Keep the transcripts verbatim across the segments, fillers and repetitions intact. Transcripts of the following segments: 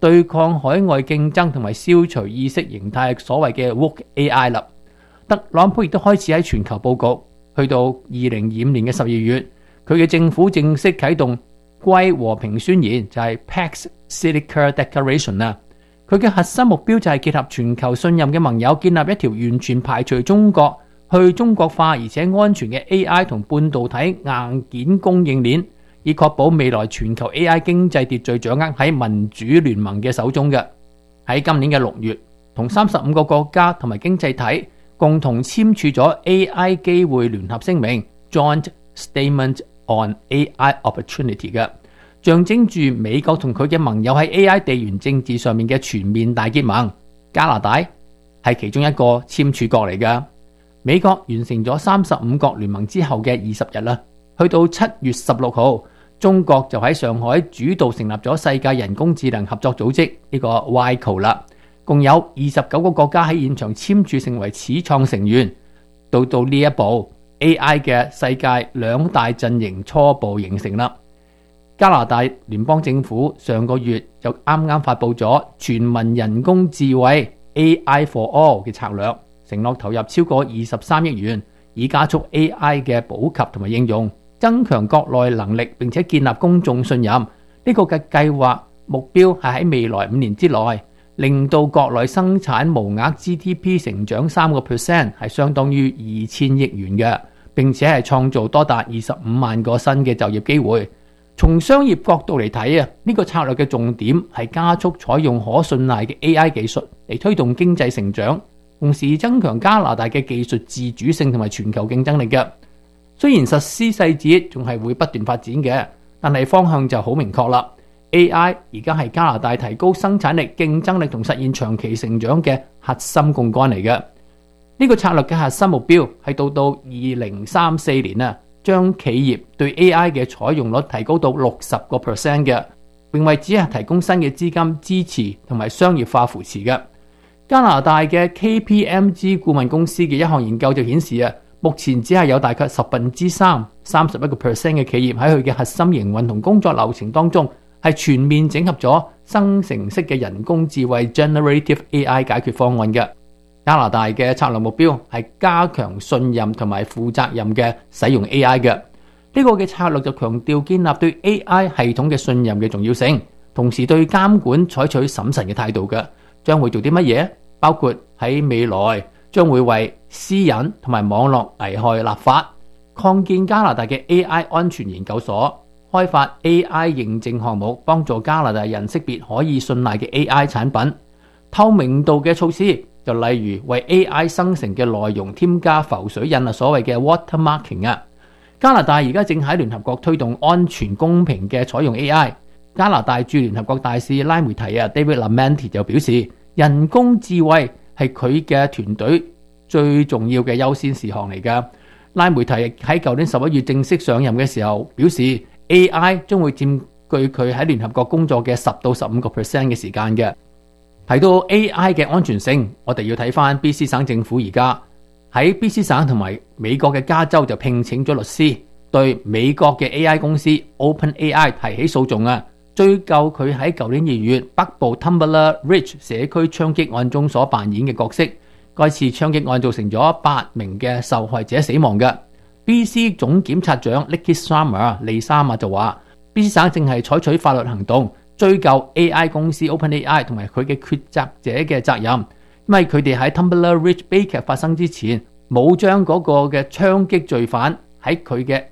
對抗海外競爭同埋消除意識形態所謂嘅 woke A I 啦。特朗普亦都開始喺全球佈局，去到二零二五年嘅十二月，佢嘅政府正式啟動貴和平宣言，就係 Pax Silica Declaration 啦。佢嘅核心目標就係結合全球信任嘅盟友，建立一條完全排除中國、去中國化而且安全嘅 A I 同半導體硬件供應鏈，以確保未來全球 A I 經濟秩序掌握喺民主聯盟嘅手中嘅。喺今年嘅六月，同三十五個國家同埋經濟體共同簽署咗 A I 機會聯合聲明 Joint Statement on A I Opportunity 嘅，象徵住美國同佢嘅盟友喺 A I 地緣政治上面嘅全面大結盟。加拿大係其中一個簽署國嚟㗎。美國完成咗三十五國聯盟之後嘅二十日啦，去到七月十六號，中國就喺上海主導成立咗世界人工智能合作組織呢個 Y C O 啦。共有二十九個國家喺現場簽署成為始創成員。到到呢一步 A I 嘅世界兩大陣營初步形成啦。加拿大聯邦政府上個月就啱啱發布咗全民人工智慧 A I for All 嘅策略，承諾投入超過二十三億元，以加速 A I 嘅普及同埋應用，增強國內能力，並且建立公眾信任。呢個嘅計劃目標係喺未來五年之內，令到國內生產無額 G D P 成長三個 percent， 係相當於二千億元嘅，並且係創造多達二十五萬個新嘅就業機會。從商業角度嚟睇啊，呢個策略嘅重點係加速採用可信賴嘅 A I 技術嚟推動經濟成長，同時增強加拿大嘅技術自主性同埋全球競爭力嘅。雖然實施細節仲係會不斷發展嘅，但係方向就好明確啦。A I 而家係加拿大提高生產力、競爭力同實現長期成長嘅核心槓桿嚟嘅。呢個策略嘅核心目標係到到二零三四年啊，將企業對 A I 嘅採用率提高到六十個 percent 嘅，並為只係提供新嘅資金支持同埋商業化扶持嘅。加拿大嘅 K P M G 顧問公司嘅一項研究就顯示啊，目前只係有大概十分之三，三十一個 percent 嘅企業喺佢嘅核心營運同工作流程當中係全面整合咗生成式嘅人工智慧 Generative A I 解決方案嘅。加拿大嘅策略目標係加強信任同埋負責任嘅使用 A I 嘅。呢個嘅策略就強調建立對 A I 系統嘅信任嘅重要性，同時對監管採取審慎嘅態度嘅。將會做啲乜嘢？包括喺未來將會為私隱同埋網絡危害立法，擴建加拿大嘅 A I 安全研究所，開發 A I 認證項目，幫助加拿大人識別可以信賴嘅 A I 產品。透明度嘅措施就例如為 A I 生成嘅內容添加浮水印啊，所謂嘅 watermarking 啊。加拿大而家正喺聯合國推動安全公平嘅採用 A I。加拿大駐聯合國大使拉梅提啊 David Lamenti 就表示，人工智慧係佢嘅團隊最重要嘅優先事項嚟㗎。拉梅提喺舊年十一月正式上任嘅時候表示， A I 將會佔據佢喺聯合國工作嘅十到十五個 percent 嘅時間嘅。提到 A I 嘅安全性，我哋要睇翻 B C 省政府而家喺 B C 省同埋美國嘅加州就聘請咗律師，對美國嘅 A I 公司 OpenAI 提起訴訟啊，追究佢喺舊年二月北部 Tumbler Ridge 社區槍擊案中所扮演嘅角色。該次槍擊案造成咗八名嘅受害者死亡嘅。B C 總檢察長 Licky Summer 利沙馬就話 B C 省正係採取法律行動追究 A I 公司 OpenAI 同埋佢嘅抉擇者嘅責任，因為佢哋喺 Tumbler Ridge 悲劇發生之前冇將嗰個嘅槍擊罪犯喺佢嘅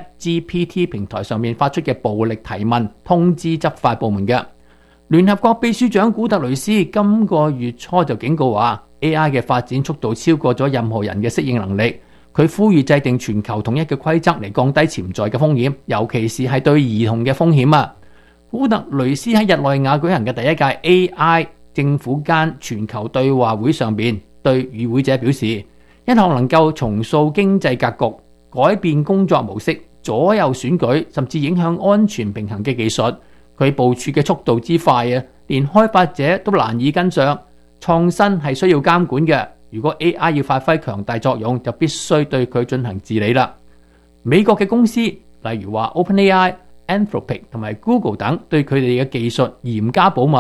ChatGPT 平台上面發出嘅暴力提問通知執法部門嘅。聯合國秘書長古特雷斯今個月初就警告話 A I 嘅發展速度超過咗任何人嘅適應能力，佢呼籲制定全球統一嘅規則嚟降低潛在嘅風險，尤其是係對兒童嘅風險啊。古特雷斯喺日內瓦舉行嘅第一屆 A I 政府間全球對話會上邊對與會者表示，一項能夠重塑經濟格局、改變工作模式、左右選舉甚至影響安全平衡嘅技術，佢部署嘅速度之快啊，連開發者都難以跟上。創新係需要監管嘅，如果 A I 要發揮強大作用，就必須對佢進行治理啦。美國嘅公司例如話 OpenAI、Anthropic 同埋 Google 等對佢哋嘅技術嚴加保密，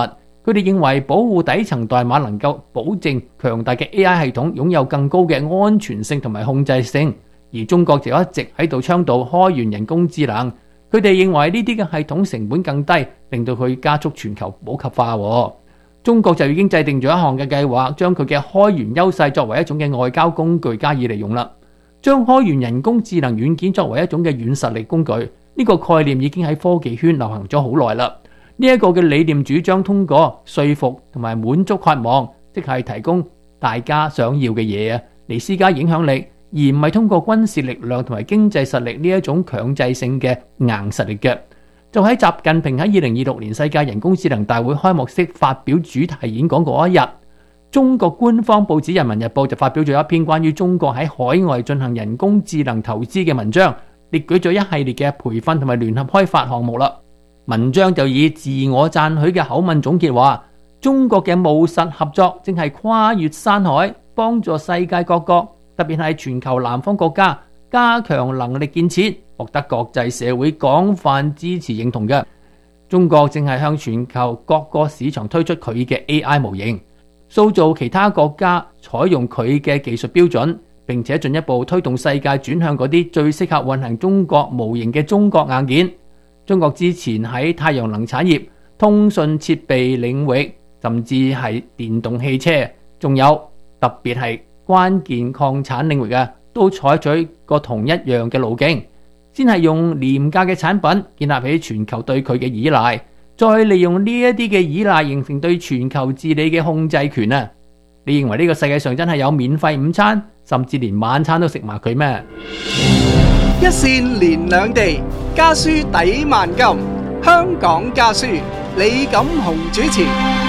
佢哋認為保護底層代碼能夠保證強大嘅 A I 系統擁有更高嘅安全性同埋控制性，而中國就一直喺度倡導開源人工智能。佢哋認為呢啲嘅系統成本更低，令到佢加速全球普及化。中國就已經制定咗一項嘅計劃，將佢嘅開源優勢作為一種嘅外交工具加以利用啦。將開源人工智能軟件作為一種嘅軟實力工具，呢個概念已經喺科技圈流行咗好耐啦。呢一個嘅理念主張通過說服同埋滿足渴望，即係提供大家想要嘅嘢啊，嚟施加影響力，而唔係通過軍事力量同埋經濟實力呢一種強制性嘅硬實力嘅。就喺習近平喺二零二六年世界人工智能大會開幕式發表主題演講嗰一日，中國官方報紙《人民日報》就發表咗一篇關於中國喺海外進行人工智能投資嘅文章，列舉咗一系列嘅培訓同埋聯合開發項目啦。文章就以自我讚許嘅口吻總結話，中國嘅務實合作正係跨越山海，幫助世界各國，特別係全球南方國家加強能力建設，獲得國際社會廣泛支持認同嘅。中國正係向全球各個市場推出佢嘅 A I 模型，塑造其他國家採用佢嘅技術標準，並且進一步推動世界轉向嗰啲最適合運行中國模型嘅中國硬件。中國之前喺太陽能產業、通訊設備領域，甚至係電動汽車，仲有特別係關鍵礦產領域啊，都採取過同一樣嘅路徑，先係用廉價嘅產品建立起全球對佢嘅依賴，再利用呢一啲嘅依賴形成對全球治理嘅控制權啊！你認為呢個世界上真係有免費午餐，甚至連晚餐都食埋佢咩？ 一線連兩地，家書抵萬金。香港家書，李錦雄主持。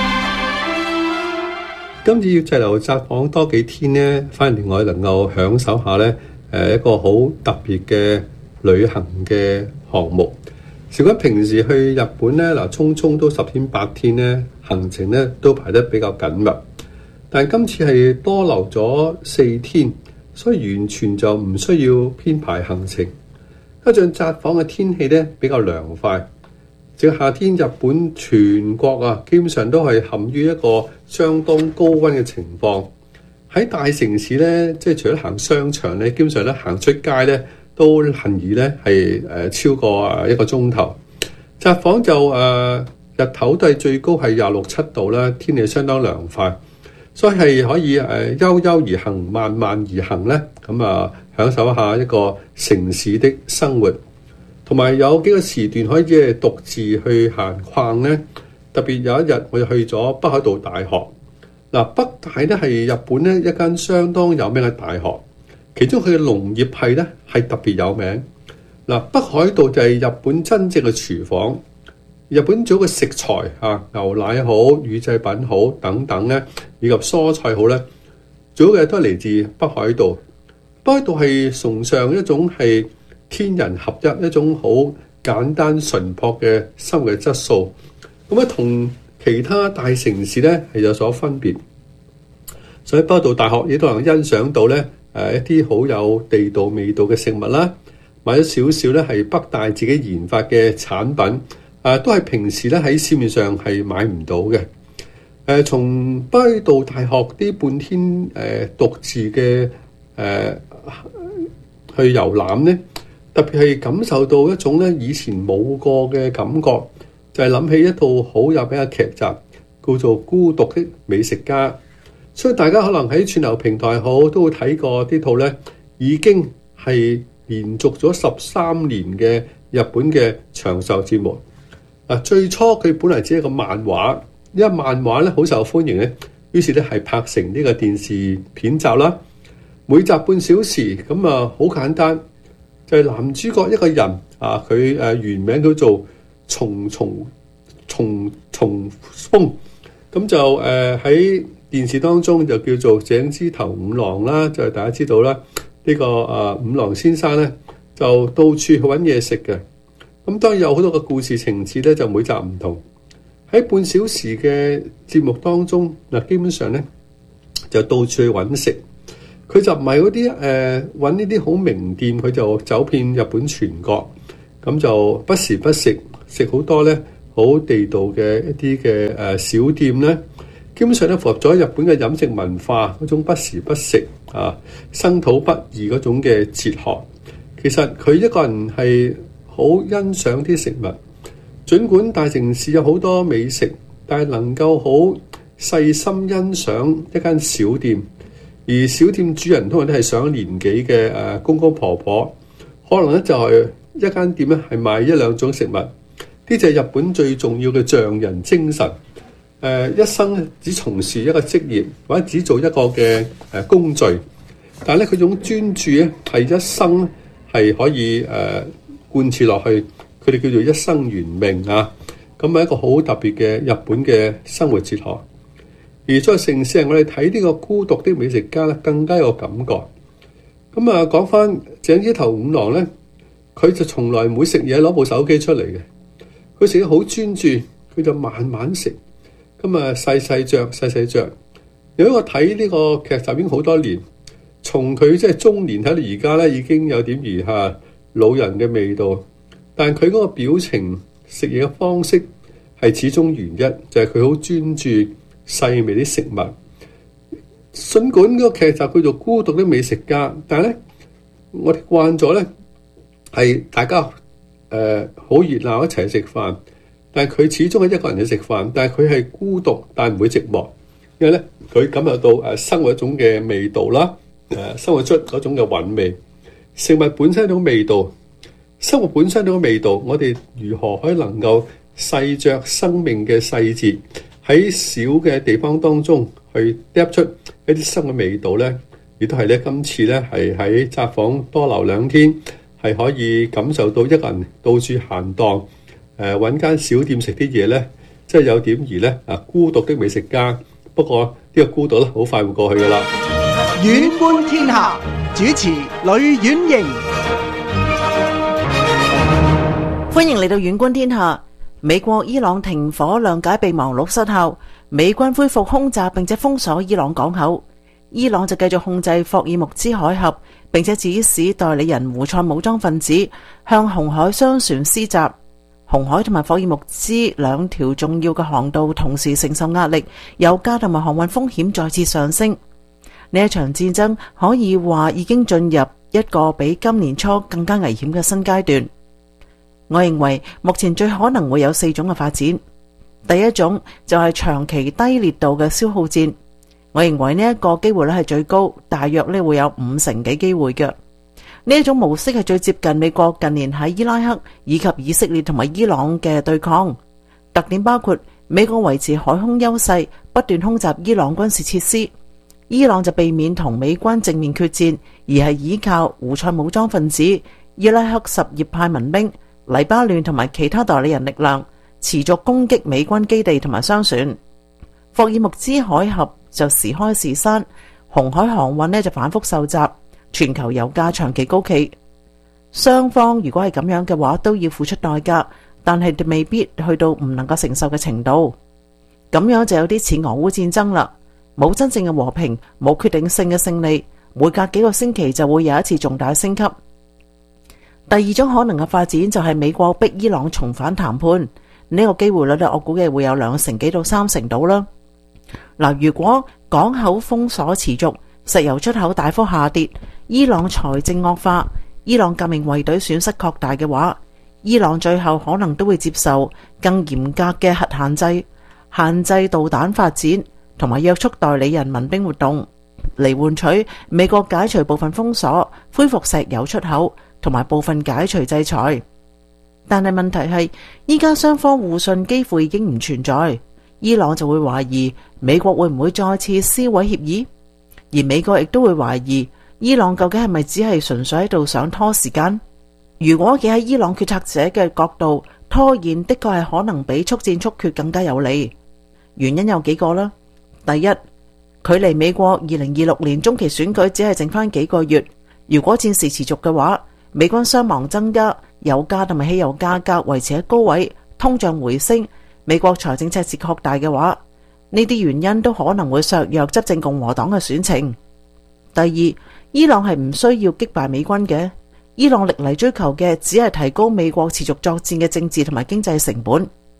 今次要滯留札幌多幾天呢，反而令我能夠享受下呢誒一個好特別嘅旅行嘅項目。如果平時去日本呢，嗱，匆匆都十天八天呢，行程呢都排得比較緊密。但係今次係多留咗四天，所以完全就唔需要編排行程。加上札幌嘅天氣呢比較涼快，這個夏天日本全國啊，基本上都係陷於一個相當高溫嘅情況。喺大城市呢，即係除咗行商場呢，基本上咧行出街呢都行而呢係誒超過啊一個鐘頭。札幌就誒、呃、日頭都係最高係廿六七度啦，天氣相當涼快。所以係可以誒悠悠而行，慢慢而行咧，咁啊享受一下一個城市的生活，同埋有，有幾個時段可以即係獨自去行逛咧。特別有一日我就去咗北海道大學。嗱，北大咧係日本咧一間相當有名嘅大學，其中佢嘅農業系咧係特別有名。嗱，北海道就係日本真正嘅廚房。日本做嘅食材啊，牛奶好、乳製品好等等咧，以及蔬菜好咧，做嘅都係嚟自北海道。北海道係崇尚一種係天人合一、一種好簡單純樸嘅生活嘅質素。咁啊，同其他大城市咧係有所分別。所以北海道大學亦都能欣賞到咧誒一啲好有地道味道嘅食物啦，買咗少少咧係北大自己研發嘅產品。誒、啊、都係平時咧喺市面上係買唔到嘅。誒、呃、從北海道大學啲半天誒、呃、獨自嘅誒、呃、去遊覽咧，特別係感受到一種咧以前冇過嘅感覺，就係、是、諗起一套好有名嘅劇集，叫做《孤獨的美食家》。所以大家可能喺串流平台好都會睇過呢套咧，已經係連續咗十三年嘅日本嘅長壽節目。嗱，最初佢本嚟只係一個漫畫，因為漫畫咧好受歡迎咧，於是咧係拍成呢個電視片集啦。每集半小時，咁啊好簡單，就係、是、男主角一個人啊，佢誒、呃、原名叫做松松松松豐，咁就誒喺、呃、電視當中就叫做井之頭五郎啦，就係大家知道啦。呢、這個誒、呃、五郎先生咧就到處去揾嘢食嘅。咁當然有好多個故事情節咧，就每集唔同。喺半小時嘅節目當中，嗱基本上咧就到處去揾食。佢就唔係嗰啲誒揾呢啲好名店，佢就走遍日本全國。咁就不時不食，食好多咧好好地道嘅一啲嘅誒小店咧，基本上咧符合咗日本嘅飲食文化嗰種不時不食啊、生土不易嗰種嘅哲學。其實佢一個人係好欣賞啲食物，儘管大城市有好多美食，但係能夠好細心欣賞一間小店，而小店主人通常都係上年紀嘅誒公公婆婆，可能咧就係一間店咧係賣一兩種食物。呢就係日本最重要嘅匠人精神。誒、呃、一生只從事一個職業，或者只做一個嘅誒工序，但係咧佢種專注咧係一生係可以誒、呃、貫徹落去。佢哋叫做一生懸命啊！咁係一個好特別嘅日本嘅生活哲學。而在城市人，我哋睇呢個孤獨的美食家咧，更加有感覺。咁啊，講翻井之頭五郎咧，佢就從來唔會食嘢攞部手機出嚟嘅。佢食得好專注，佢就慢慢食。咁啊，細細嚼，細細嚼。有一個睇呢個劇集已經好多年，從佢即係中年睇到而家咧，已經有點兒嚇老人嘅味道。但佢嗰個表情、食嘢嘅方式係始終如一，就係佢好專注細微啲食物。儘管嗰個劇集叫做《孤獨的美食家》，但係咧，我哋慣咗咧係大家誒好、呃、熱鬧一齊食飯，但係佢始終係一個人去食飯，但係佢係孤獨，但係唔會寂寞，因為咧佢感受到誒生活一種嘅味道啦，誒、呃、生活出嗰種嘅韻味。食物本身一種味道。生活本身嗰個味道，我哋如何可以能夠細嚼生命嘅細節，喺小嘅地方當中去嗒出一啲新嘅味道呢？亦都係咧，今次咧係喺札幌多留兩天，係可以感受到一個人到處閒蕩，誒揾間小店食啲嘢呢，即係有點兒咧啊孤獨的美食家。不過呢個孤獨咧，好快會過去噶啦。 遠觀天下，主持呂婉瑩。 歡迎嚟到遠觀天下。美國伊朗停火諒解備忘錄失效，美軍恢復空襲並且封鎖伊朗港口。伊朗就繼續控制霍爾木茲海峽，並且指使代理人胡塞武裝分子向紅海商船施襲。紅海同埋霍爾木茲兩條重要嘅航道同時承受壓力，油價同埋航運風險再次上升。呢一場戰爭可以話已經進入一個比今年初更加危險嘅新階段。我認為目前最可能會有四種嘅發展。第一種就係長期低烈度嘅消耗戰，我認為呢一個機會率係最高，大約呢會有五成幾機會嘅。呢一種模式係最接近美國近年喺伊拉克以及以色列同埋伊朗嘅對抗，特點包括美國維持海空優勢，不斷空襲伊朗軍事設施，伊朗就避免同美軍正面決戰，而係依靠胡塞武裝分子、伊拉克什葉派民兵、黎巴嫩同埋其他代理人力量持續攻擊美軍基地同埋商船。霍爾木茲海峽就時開時閂，紅海航運呢就反覆受襲，全球油價長期高企。雙方如果係咁樣嘅話，都要付出代價，但係未必去到唔能夠承受嘅程度。咁樣就有啲似俄烏戰爭啦，冇真正嘅和平，冇決定性嘅勝利，每隔幾個星期就會有一次重大升級。第二種可能嘅發展就係美國逼伊朗重返談判，呢個機會率咧，我估計會有兩成幾到三成到啦。嗱，如果港口封鎖持續，石油出口大幅下跌，伊朗財政惡化，伊朗革命衛隊損失擴大嘅話，伊朗最後可能都會接受更嚴格嘅核限制，限制導彈發展，同埋約束代理人民兵活動，嚟換取美國解除部分封鎖，恢復石油出口，同埋部分解除制裁。但係問題係，依家雙方互信幾乎已經唔存在，伊朗就會懷疑美國會唔會再次撕毀協議，而美國亦都會懷疑伊朗究竟係咪只係純粹喺度想拖時間。如果企喺伊朗決策者嘅角度，拖延的確係可能比速戰速決更加有利。原因有幾個啦。第一，距離美國二零二六年中期選舉只係剩翻幾個月，如果戰事持續嘅話，美軍傷亡增加，油價同埋汽油價格維持喺高位，通脹回升，美國財政赤字擴大嘅話，呢啲原因都可能會削弱執政共和黨嘅選情。第二，伊朗係唔需要擊敗美軍嘅，伊朗歷嚟追求嘅只係提高美國持續作戰嘅政治同埋經濟成本。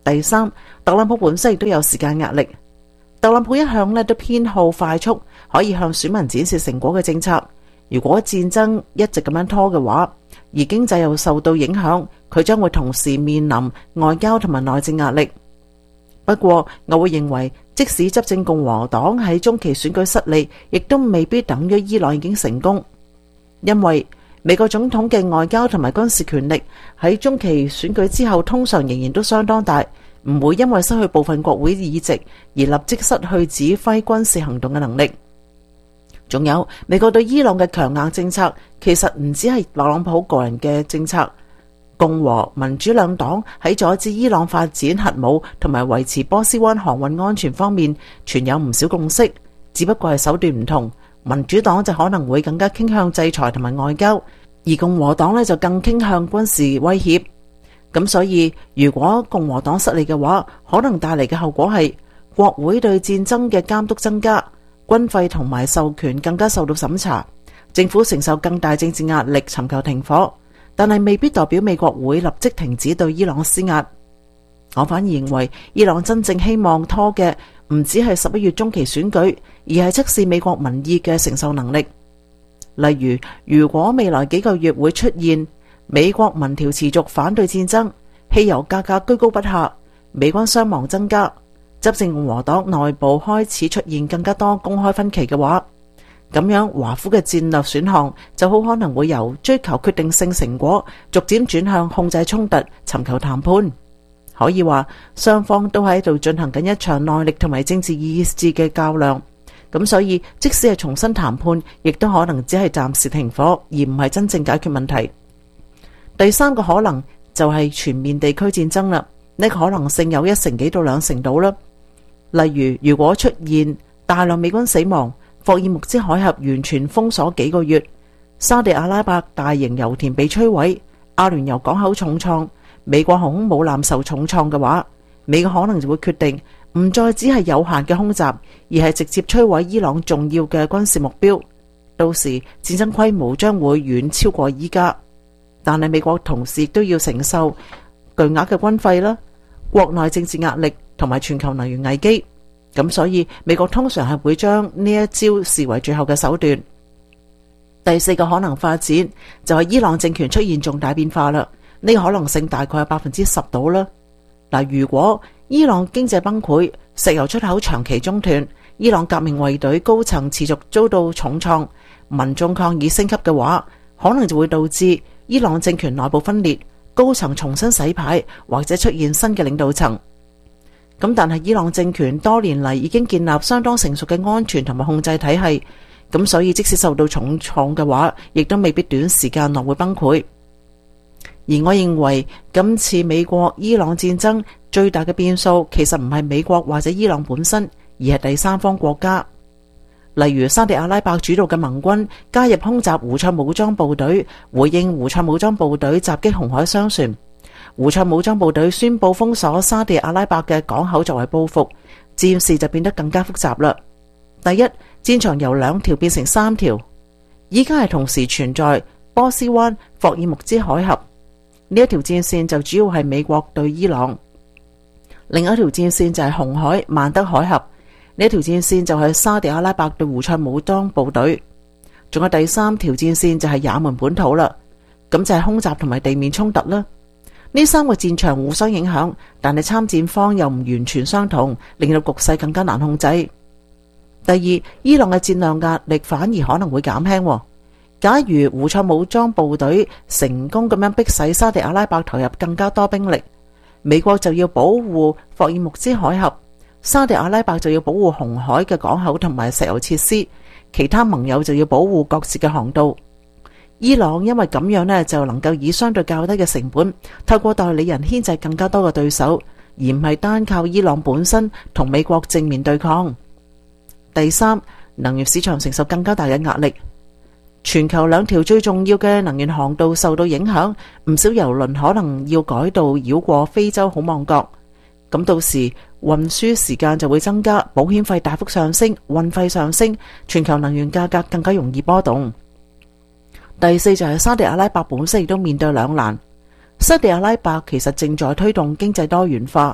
第三，特朗普本身亦都有時間壓力。特朗普一向咧都偏好快速可以向選民展示成果嘅政策。如果戰爭一直咁樣拖嘅話，而經濟又受到影響，佢將會同時面臨外交同埋內政壓力。不過我會認為，即使執政共和黨喺中期選舉失利，亦都未必等於伊朗已經成功，因為美國總統嘅外交同埋軍事權力喺中期選舉之後通常仍然都相當大，唔會因為失去部分國會議席而立即失去指揮軍事行動嘅能力。仲有，美國對伊朗嘅強硬政策其實唔只係特朗普個人嘅政策，共和民主兩黨喺阻止伊朗發展核武同埋維持波斯灣航運安全方面存有唔少共識，只不過係手段唔同。民主黨就可能會更加傾向制裁同埋外交，而共和黨呢就更傾向軍事威脅。咁所以如果共和黨失利嘅話，可能帶嚟嘅後果係國會對戰爭嘅監督增加，軍費同埋授權更加受到審查，政府承受更大政治壓力尋求停火，但係未必代表美國會立即停止對伊朗施壓。我反而認為伊朗真正希望拖嘅唔只係十一月中期選舉，而係測試美國民意嘅承受能力。例如，如果未來幾個月會出現美國民調持續反對戰爭，汽油價格居高不下，美軍傷亡增加，執政共和黨內部開始出現更加多公開分歧嘅話，咁樣華府嘅戰略選項就好可能會由追求決定性成果，逐漸轉向控制衝突，尋求談判。可以話雙方都喺度進行緊一場耐力同埋政治意志嘅較量。咁所以即使係重新談判，亦都可能只係暫時停火，而唔係真正解決問題。第三個可能就係全面地區戰爭啦，呢個可能性有一成幾到兩成度啦。例如，如果出現大量美軍死亡，霍爾木茲海峽完全封鎖幾個月，沙地阿拉伯大型油田被摧毀，阿聯酋港口重創，美國航空母艦受重創嘅話，美國可能就會決定唔再只係有限嘅空襲，而係直接摧毀伊朗重要嘅軍事目標。到時戰爭規模將會遠超過依家，但係美國同時亦都要承受巨額嘅軍費啦、國內政治壓力同埋全球能源危機。咁所以美國通常係會將呢一招視為最後嘅手段。第四個可能發展就係伊朗政權出現重大變化啦，呢個可能性大概係百分之十到啦。嗱，如果伊朗經濟崩潰，石油出口長期中斷，伊朗革命衛隊高層持續遭到重創，民眾抗議升級嘅話，可能就會導致伊朗政權內部分裂，高層重新洗牌，或者出現新嘅領導層。咁但係伊朗政權多年嚟已經建立相當成熟嘅安全同埋控制體系，咁所以即使受到重創嘅話，亦都未必短時間內會崩潰。而我認為今次美國伊朗戰爭最大嘅變數其實唔係美國或者伊朗本身，而係第三方國家，例如沙地阿拉伯主導嘅盟軍加入空襲胡塞武裝部隊，回應胡塞武裝部隊襲擊紅海商船。胡塞武裝部隊宣布封鎖沙地阿拉伯嘅港口作為報復，戰事就變得更加複雜啦。第一，戰場由兩條變成三條，依家係同時存在波斯灣、霍爾木茲海峽呢一條戰線，就主要係美國對伊朗；另一條戰線就係紅海、曼德海峽呢一條戰線就係沙地阿拉伯對胡塞武裝部隊。仲有第三條戰線就係也門本土啦，咁就係空襲同埋地面衝突啦。呢三個戰場互相影響，但係參戰方又唔完全相同，令到局勢更加難控制。第二，伊朗嘅戰略壓力反而可能會減輕。假如胡塞武裝部隊成功咁樣迫使沙地阿拉伯投入更加多兵力，美國就要保護霍爾木茲海峽，沙地阿拉伯就要保護紅海嘅港口同埋石油設施，其他盟友就要保護各自嘅航道。伊朗因為咁樣呢，就能夠以相對較低嘅成本，透過代理人牽制更加多嘅對手，而唔係單靠伊朗本身同美國正面對抗。第三，能源市場承受更加大嘅壓力，全球兩條最重要嘅能源航道受到影響，唔少油輪可能要改道繞過非洲好望角，咁到時運輸時間就會增加，保險費大幅上升，運費上升，全球能源價格更加容易波動。第四就係沙地阿拉伯本身亦都面對兩難。沙地阿拉伯其實正在推動經濟多元化，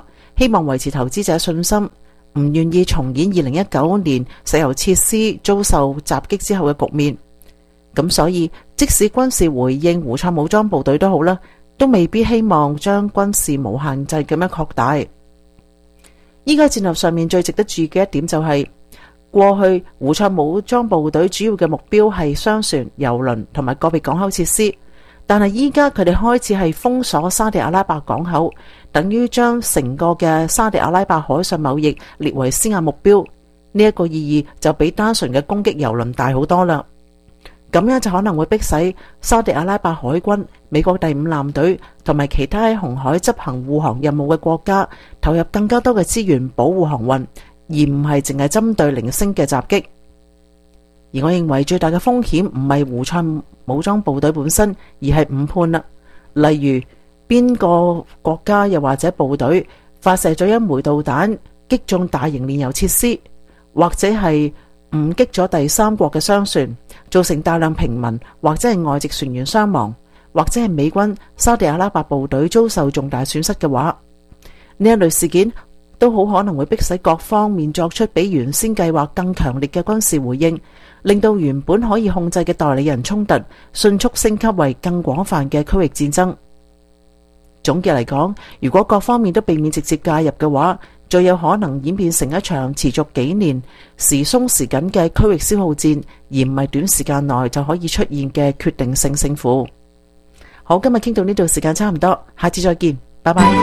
希望維持投資者信心，唔願意重演二零一九年石油設施遭受襲擊之後嘅局面。咁所以即使軍事回應胡塞武裝部隊都好啦，都未必希望將軍事無限制咁樣擴大。依家戰略上面最值得注意嘅一點就係、是，過去胡塞武裝部隊主要嘅目標係商船、油輪同埋個別港口設施，但係依家佢哋開始係封鎖沙地阿拉伯港口，等於將成個嘅沙地阿拉伯海上貿易列為施壓目標。呢、這、一個意義就比單純嘅攻擊油輪大好多啦。咁樣就可能會迫使沙地阿拉伯海軍、美國第五艦隊同埋其他喺紅海執行護航任務嘅國家投入更加多嘅資源保護航運，而唔係淨係針對零星嘅襲擊。而我認為最大嘅風險唔係胡塞武裝部隊本身，而係誤判啦。例如邊個國家又或者部隊發射咗一枚導彈擊中大型煉油設施，或者係誤擊咗第三國嘅商船，造成大量平民或者係外籍船員傷亡，或者係美軍沙地阿拉伯部隊遭受重大損失嘅話，呢一類事件都好可能會迫使各方面作出比原先計劃更強烈嘅軍事回應，令到原本可以控制嘅代理人衝突迅速升級為更廣泛嘅區域戰爭。總結嚟講，如果各方面都避免直接介入嘅話，最有可能演變成一場持續幾年、時鬆時緊嘅區域消耗戰，而唔係短時間內就可以出現嘅決定性勝負。好，今日傾到呢度，時間差唔多，下次再見，拜拜。